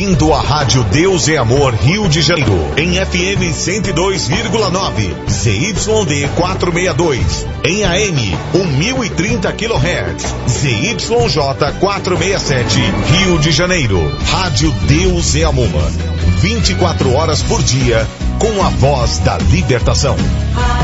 ouvindo a Rádio Deus é Amor Rio de Janeiro, em FM 102,9, ZYD 462, em AM 1030 kHz, ZYJ 467, Rio de Janeiro. Rádio Deus é Amor, 24 horas por dia, com a voz da libertação.